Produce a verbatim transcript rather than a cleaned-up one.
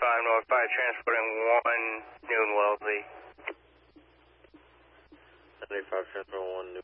seventy-five North five, transporting one Noon Wellesley. seventy-five, transporting one